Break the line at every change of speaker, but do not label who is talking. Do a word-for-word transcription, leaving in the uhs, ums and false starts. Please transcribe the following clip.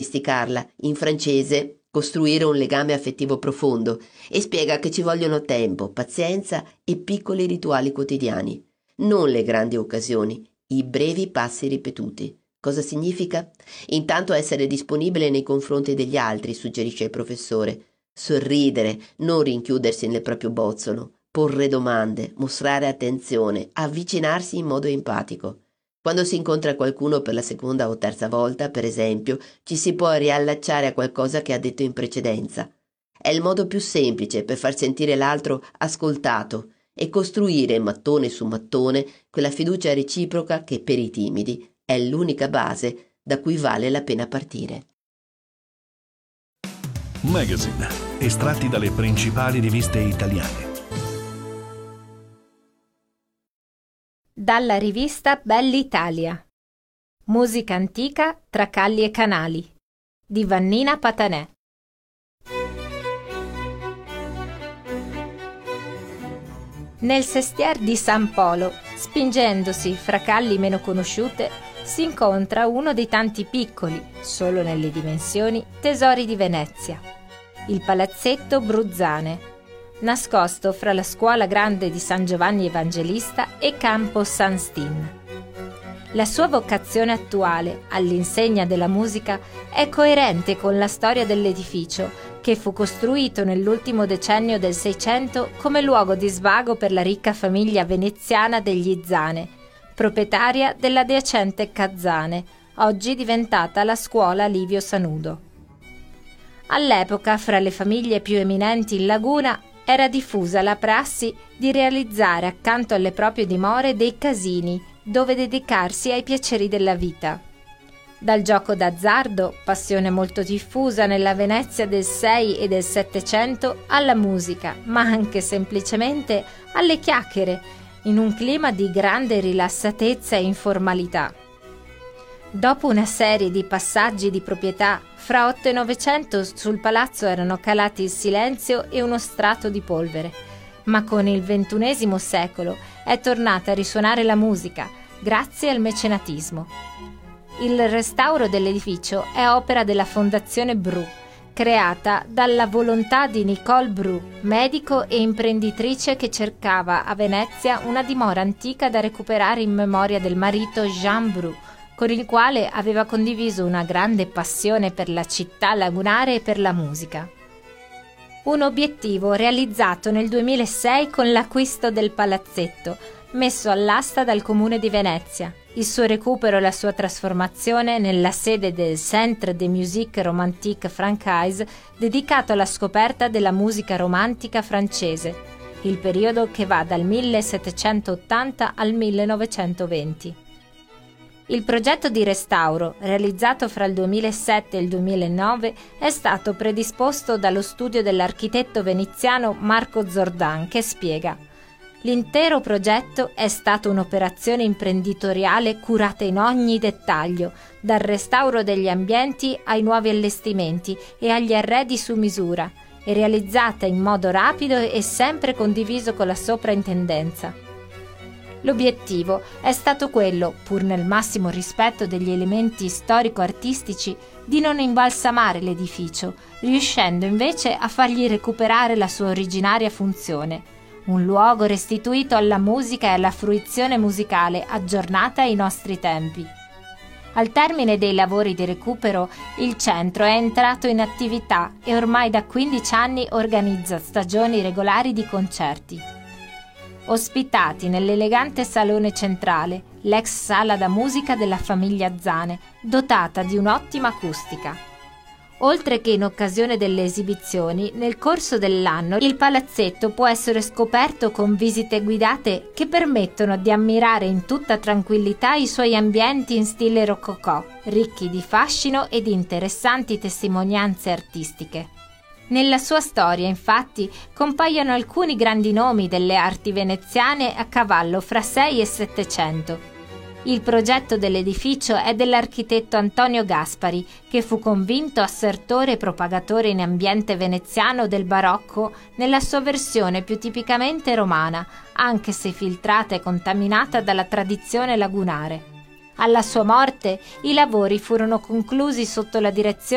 addomesticarla, in francese costruire un legame affettivo profondo, e spiega che ci vogliono tempo, pazienza e piccoli rituali quotidiani, non le grandi occasioni, i brevi passi ripetuti. Cosa significa? Intanto essere disponibile nei confronti degli altri, suggerisce il professore. Sorridere, non rinchiudersi nel proprio bozzolo, porre domande, mostrare attenzione, avvicinarsi in modo empatico. Quando si incontra qualcuno per la seconda o terza volta, per esempio, ci si può riallacciare a qualcosa che ha detto in precedenza. È il modo più semplice per far sentire l'altro ascoltato e costruire mattone su mattone quella fiducia reciproca che per i timidi è l'unica base da cui vale la pena partire.
Magazine, estratti dalle principali riviste italiane.
Dalla rivista Bell'Italia. Musica antica tra calli e canali di Vannina Patanè. Nel sestier di San Polo, spingendosi fra calli meno conosciute, si incontra uno dei tanti piccoli, solo nelle dimensioni, tesori di Venezia, il palazzetto Bruzzane, nascosto fra la scuola grande di San Giovanni Evangelista e Campo San Stin. La sua vocazione attuale, all'insegna della musica, è coerente con la storia dell'edificio, che fu costruito nell'ultimo decennio del Seicento come luogo di svago per la ricca famiglia veneziana degli Zane, proprietaria dell'adiacente Cazzane, oggi diventata la scuola Livio Sanudo. All'epoca, fra le famiglie più eminenti in Laguna, era diffusa la prassi di realizzare accanto alle proprie dimore dei casini dove dedicarsi ai piaceri della vita. Dal gioco d'azzardo, passione molto diffusa nella Venezia del Sei e del Settecento, alla musica, ma anche semplicemente alle chiacchiere, in un clima di grande rilassatezza e informalità. Dopo una serie di passaggi di proprietà, fra otto e novecento sul palazzo erano calati il silenzio e uno strato di polvere, ma con il ventunesimo secolo è tornata a risuonare la musica, grazie al mecenatismo. Il restauro dell'edificio è opera della Fondazione Bru, creata dalla volontà di Nicole Bru, medico e imprenditrice che cercava a Venezia una dimora antica da recuperare in memoria del marito Jean Bru, con il quale aveva condiviso una grande passione per la città lagunare e per la musica. Un obiettivo realizzato nel duemilasei con l'acquisto del palazzetto, messo all'asta dal Comune di Venezia, il suo recupero e la sua trasformazione nella sede del Centre de Musique Romantique Francaise, dedicato alla scoperta della musica romantica francese, il periodo che va dal millesettecentottanta al millenovecentoventi. Il progetto di restauro, realizzato fra il duemilasette e il duemilanove, è stato predisposto dallo studio dell'architetto veneziano Marco Zordan, che spiega: l'intero progetto è stato un'operazione imprenditoriale curata in ogni dettaglio, dal restauro degli ambienti ai nuovi allestimenti e agli arredi su misura, e realizzata in modo rapido e sempre condiviso con la soprintendenza. L'obiettivo è stato quello, pur nel massimo rispetto degli elementi storico-artistici, di non imbalsamare l'edificio, riuscendo invece a fargli recuperare la sua originaria funzione, un luogo restituito alla musica e alla fruizione musicale aggiornata ai nostri tempi. Al termine dei lavori di recupero, il centro è entrato in attività e ormai da quindici anni organizza stagioni regolari di concerti. Ospitati nell'elegante salone centrale, l'ex sala da musica della famiglia Zane, dotata di un'ottima acustica. Oltre che in occasione delle esibizioni, nel corso dell'anno il palazzetto può essere scoperto con visite guidate che permettono di ammirare in tutta tranquillità i suoi ambienti in stile rococò, ricchi di fascino e di interessanti testimonianze artistiche. Nella sua storia, infatti, compaiono alcuni grandi nomi delle arti veneziane a cavallo fra sei e settecento. Il progetto dell'edificio è dell'architetto Antonio Gaspari, che fu convinto assertore e propagatore in ambiente veneziano del barocco nella sua versione più tipicamente romana, anche se filtrata e contaminata dalla tradizione lagunare. Alla sua morte, i lavori furono conclusi sotto la direzione